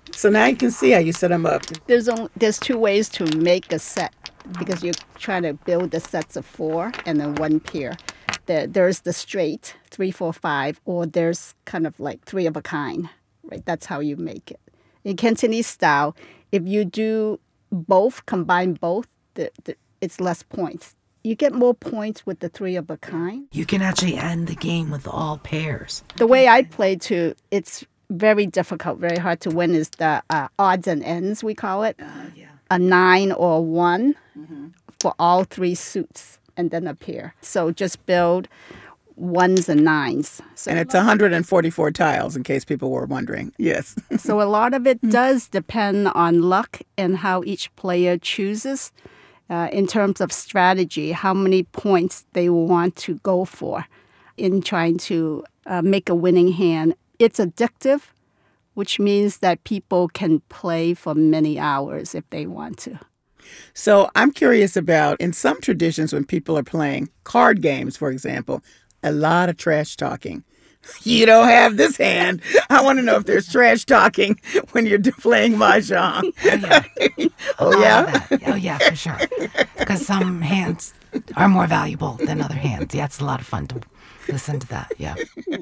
So now you can see how you set them up. There's two ways to make a set because you're trying to build the sets of four and then one pair. There's the straight 3, 4, 5, or there's kind of like three of a kind, right? That's how you make it. In Cantonese style, if you do both, combine both, it's less points. You get more points with the three of a kind. You can actually end the game with all pairs. The way I play too, it's very difficult, very hard to win is the odds and ends, we call it. A 9 or a 1 for all three suits and then a pair. So just build 1s and 9s. So And it's 144 tiles, in case people were wondering. Yes. So a lot of it does depend on luck and how each player chooses in terms of strategy, how many points they want to go for in trying to make a winning hand. It's addictive, which means that people can play for many hours if they want to. So I'm curious about, in some traditions when people are playing card games, for example, a lot of trash talking. You don't have this hand. I want to know if there's trash talking when you're playing Mahjong. Oh, yeah? Oh, yeah, for sure. Because some hands are more valuable than other hands. Yeah, it's a lot of fun to listen to that, yeah.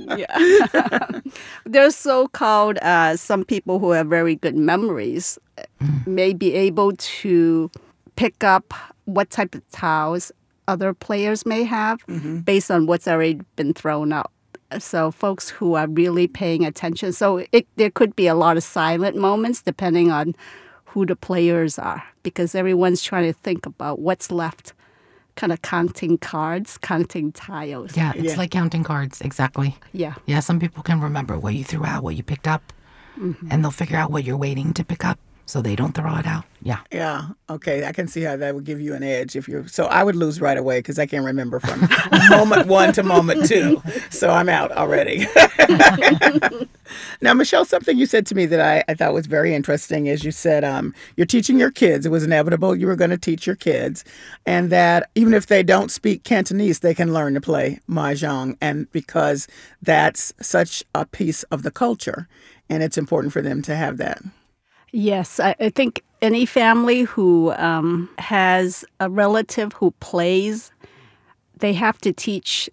There's so-called some people who have very good memories may be able to pick up what type of tiles other players may have based on what's already been thrown out. So folks who are really paying attention. So there could be a lot of silent moments depending on who the players are because everyone's trying to think about what's left, kind of counting cards, counting tiles. Yeah, it's like counting cards, exactly. Yeah. Yeah, some people can remember what you threw out, what you picked up, and they'll figure out what you're waiting to pick up so they don't throw it out. Yeah. Yeah. Okay. I can see how that would give you an edge if you're. So I would lose right away because I can't remember from moment 1 to moment 2. So I'm out already. Now, Michelle, something you said to me that I thought was very interesting is you said you're teaching your kids. It was inevitable you were going to teach your kids, and that even if they don't speak Cantonese, they can learn to play Mahjong, and because that's such a piece of the culture, and it's important for them to have that. Yes, I think any family who has a relative who plays, they have to teach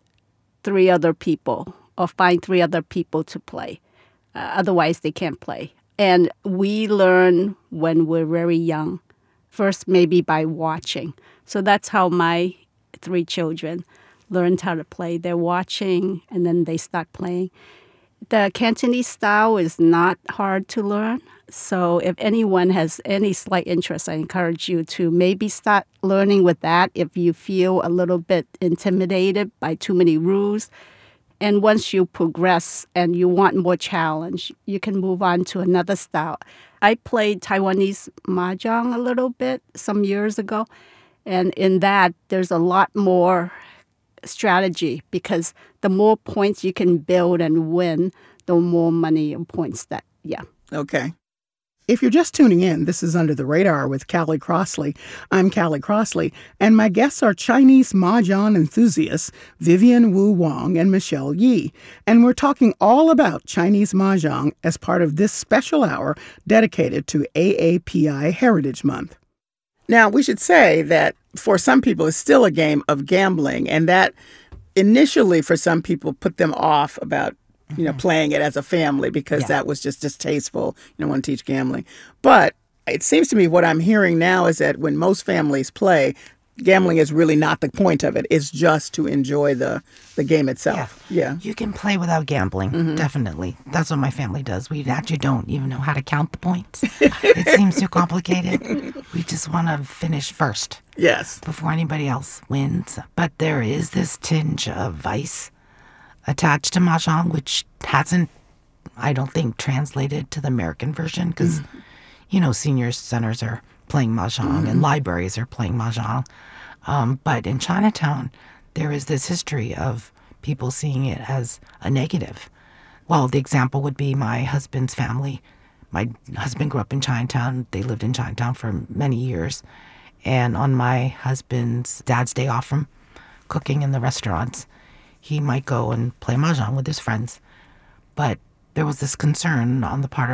3 other people or find 3 other people to play. Otherwise, they can't play. And we learn when we're very young, first maybe by watching. So that's how my 3 children learned how to play. They're watching, and then they start playing. The Cantonese style is not hard to learn. So if anyone has any slight interest, I encourage you to maybe start learning with that if you feel a little bit intimidated by too many rules. And once you progress and you want more challenge, you can move on to another style. I played Taiwanese Mahjong a little bit some years ago. And in that, there's a lot more strategy because the more points you can build and win, the more money and points that, Okay. If you're just tuning in, this is Under the Radar with Callie Crossley. I'm Callie Crossley, and my guests are Chinese Mahjong enthusiasts Vivian Wu Wong and Michelle Yi. And we're talking all about Chinese Mahjong as part of this special hour dedicated to AAPI Heritage Month. Now, we should say that for some people, it's still a game of gambling, and that initially for some people put them off about playing it as a family because that was just distasteful. You don't want to teach gambling. But it seems to me what I'm hearing now is that when most families play, gambling is really not the point of it. It's just to enjoy the game itself. Yeah. You can play without gambling, definitely. That's what my family does. We actually don't even know how to count the points. It seems too complicated. We just want to finish first. Yes. Before anybody else wins. But there is this tinge of vice attached to Mahjong, which hasn't, I don't think, translated to the American version because, senior centers are playing Mahjong and libraries are playing Mahjong. But in Chinatown, there is this history of people seeing it as a negative. Well, the example would be my husband's family. My husband grew up in Chinatown. They lived in Chinatown for many years. And on my husband's dad's day off from cooking in the restaurants, he might go and play Mahjong with his friends. But there was this concern on the part of